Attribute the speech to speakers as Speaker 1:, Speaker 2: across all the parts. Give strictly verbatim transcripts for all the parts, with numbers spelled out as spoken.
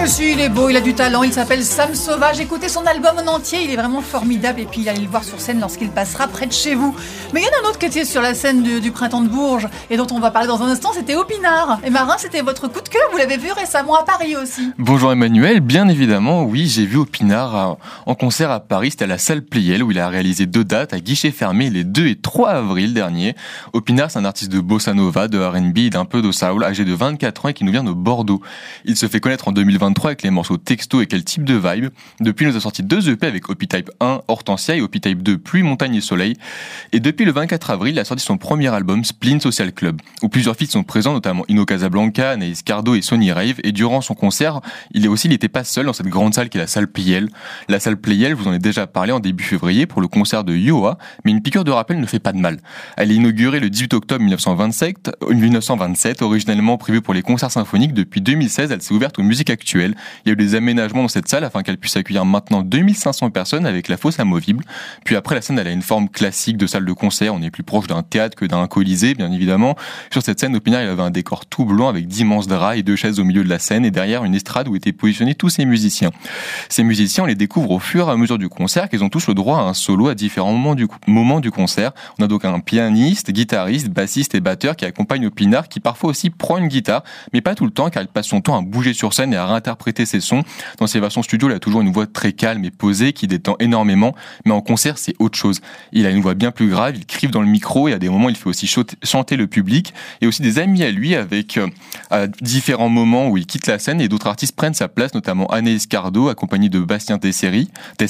Speaker 1: si, il est beau, il a du talent, il s'appelle Sam Sauvage. Écoutez son album en entier, il est vraiment formidable. Et puis il allait le voir sur scène lorsqu'il passera près de chez vous. Mais il y en a un autre qui était sur la scène du, du Printemps de Bourges et dont on va parler dans un instant, c'était Opinard. Et Marin, c'était votre coup de cœur, vous l'avez vu récemment à Paris aussi.
Speaker 2: Bonjour Emmanuel, bien évidemment, oui, j'ai vu Opinard en concert à Paris, c'était à la salle Pleyel où il a réalisé deux dates à guichet fermé les deux et trois avril dernier. Opinard, c'est un artiste de bossa nova, de R and B et d'un peu de soul, âgé de vingt-quatre ans et qui nous vient de Bordeaux. Il se fait connaître en deux mille vingt-trois avec les morceaux Texto et Quel type de vibe. Depuis, il nous a sorti deux E P avec Optype un, Hortensia, et Optype deux, Pluie, Montagne et Soleil. Et depuis le vingt-quatre avril, il a sorti son premier album, Spleen Social Club, où plusieurs feats sont présents, notamment Ino Casablanca, Anaïs Cardo et Sonny Rave. Et durant son concert, il est aussi, il n'était pas seul dans cette grande salle qui est la salle Pleyel. La salle Pleyel, je vous en ai déjà parlé en début février pour le concert de Yoa, mais une piqûre de rappel ne fait pas de mal. Elle est inaugurée le dix-huit octobre mille neuf cent vingt-sept, mille neuf cent vingt-sept, originellement prévue pour les concerts symphoniques. Depuis deux mille seize, elle s'est ouverte aux musiques actuelles. Il y a eu des aménagements dans cette salle afin qu'elle puisse accueillir maintenant deux mille cinq cents personnes avec la fosse amovible. Puis après, la scène, elle a une forme classique de salle de concert. On est plus proche d'un théâtre que d'un colisée, bien évidemment. Sur cette scène, Opinard, il avait un décor tout blanc avec d'immenses draps et deux chaises au milieu de la scène et derrière une estrade où étaient positionnés tous ces musiciens. Ces musiciens, on les découvre au fur et à mesure du concert, qu'ils ont tous le droit à un solo à différents moments du, moments du concert. On a donc un pianiste, guitariste, bassiste et batteur qui accompagne Opinard, qui parfois aussi prend une guitare, mais pas tout le temps, car il passe son temps à bouger sur scène et à réinterpréter ses sons. Dans ses versions studio, il a toujours une voix très calme et posée, qui détend énormément, mais en concert, c'est autre chose. Il a une voix bien plus grave, il crive dans le micro, et à des moments, il fait aussi chanter le public, et aussi des amis à lui, avec euh, à différents moments où il quitte la scène, et d'autres artistes prennent sa place, notamment Anaïs Cardo, accompagné de Bastien Tesser,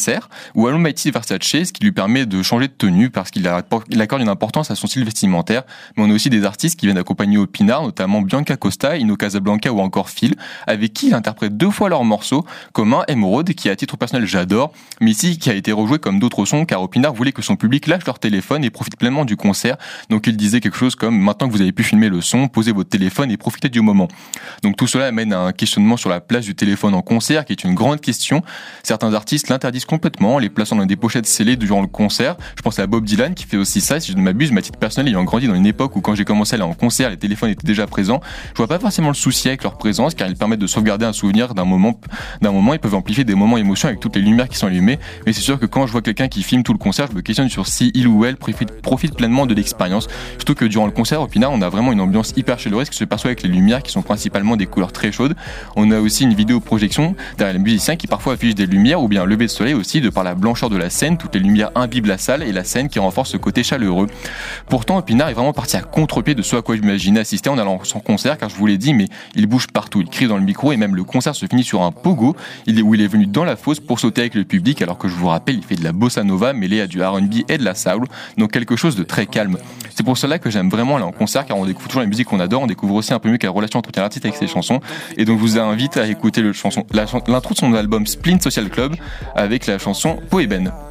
Speaker 2: ou Almighty Versace, ce qui lui permet de changer de tenue, parce qu'il accorde une importance à son style vestimentaire. Mais on a aussi des artistes qui viennent accompagner Opinard, notamment Bianca Costa, Ino Casablanca ou encore Phil, avec qui il interprète deux fois leurs morceaux, comme un Emerald, qui à titre personnel j'adore, mais ici qui a été rejoué comme d'autres sons, car Opinard voulait que son public lâche leur téléphone et profite pleinement du concert. Donc il disait quelque chose comme: maintenant que vous avez pu filmer le son, posez votre téléphone et profitez du moment. Donc tout cela amène à un questionnement sur la place du téléphone en concert, qui est une grande question. Certains artistes l'interdisent complètement, les plaçant dans des pochettes scellées durant le concert. Je pense à Bob Dylan qui fait aussi ça, si je ne m'abuse, mais à titre personnel, ayant grandi dans une époque où quand j'ai commencé à aller en concert, les téléphones étaient déjà présents. Je vois pas forcément le souci avec leur présence, car ils permettent de sauvegarder un souvenir d'un moment, d'un moment, ils peuvent amplifier des moments émotions avec toutes les lumières qui sont allumées. Mais c'est sûr que quand je vois quelqu'un qui filme tout le concert, je me questionne sur si il ou elle profite, profite pleinement de l'expérience. Surtout que durant le concert, au final, on a vraiment une ambiance hyper chaleureuse qui se perçoit avec les lumières qui sont principalement des couleurs très chaudes. On a aussi une vidéo projection derrière les musiciens qui parfois affichent des lumières, ou bien un lever de soleil aussi, de par la blancheur de la scène. Toutes les lumières imbibent la salle et la scène qui renforce ce côté chaleureux. Pourtant, Opinard est vraiment parti à contre-pied de ce à quoi j'imaginais assister en allant à son concert, car je vous l'ai dit, mais il bouge partout, il crie dans le micro et même le concert se finit sur un pogo, il est, où il est venu dans la fosse pour sauter avec le public, alors que je vous rappelle, il fait de la bossa nova mêlée à du R and B et de la soul, donc quelque chose de très calme. C'est pour cela que j'aime vraiment aller en concert, car on découvre toujours la musique qu'on adore, on découvre aussi un peu mieux quelle relation entre l'artiste avec ses chansons, et donc je vous invite à écouter le chanson, la, l'intro de son album Spleen Social Club avec la chanson Poeben.